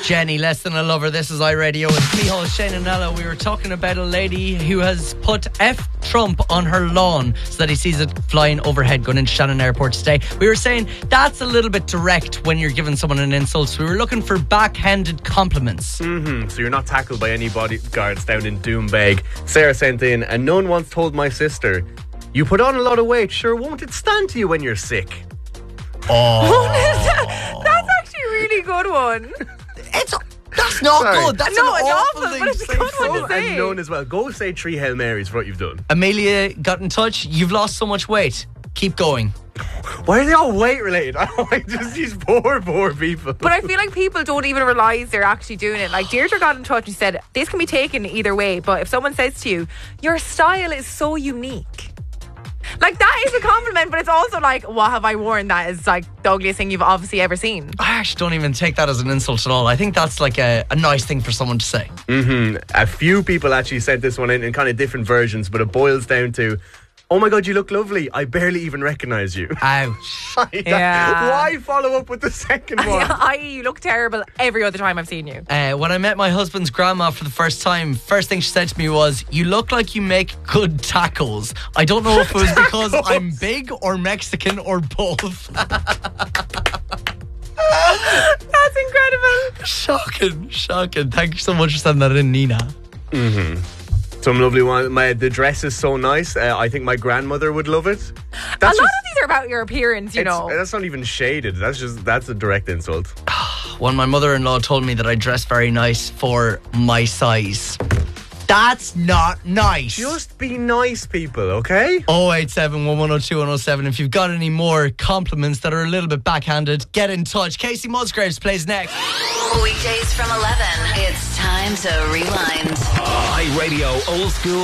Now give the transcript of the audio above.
Jenny, Less Than a Lover. This is iRadio with Micheál, Shane and Ella. We were talking about a lady who has put F Trump on her lawn so that he sees it flying overhead going into Shannon Airport today. We were saying that's a little bit direct when you're giving someone an insult. So we were looking for backhanded compliments. So you're not tackled by any bodyguards down in Doombeg. Sarah sent in, and no one once told my sister, you put on a lot of weight, sure won't it stand to you when you're sick? Oh. That's actually a really good one. That's not good. That's an it's awful awful, thing but it's to a say. good one to say. And known as well. Go say 3 Hail Marys for what you've done. Amelia got in touch. You've lost so much weight. Keep going. Why are they all weight related? These poor people. But I feel like people don't even realise they're actually doing it. Like Deirdre got in touch and said, this can be taken either way, but if someone says to you, your style is so unique. Like, that is a compliment, but it's also like, what have I worn that is like the ugliest thing you've obviously ever seen? I actually don't even take that as an insult at all. I think that's like a nice thing for someone to say. A few people actually sent this one in kind of different versions, but it boils down to, oh my God, you look lovely. I barely even recognise you. Ouch. Yeah. Why follow up with the second one? I.e., you look terrible every other time I've seen you. When I met my husband's grandma for the first time, first thing she said to me was, you look like you make good tacos. I don't know if it was because I'm big or Mexican or both. That's incredible. Shocking. Thank you so much for sending that in, Nina. Some lovely one. The dress is so nice. I think my grandmother would love it. A lot of these are about your appearance, you know. That's not even shaded. That's a direct insult. When my mother-in-law told me that I dress very nice for my size. That's not nice. Just be nice, people, okay? 087 1102 107. If you've got any more compliments that are a little bit backhanded, get in touch. Casey Musgraves plays next. Weekdays from 11. It's time to rewind. iRadio Old School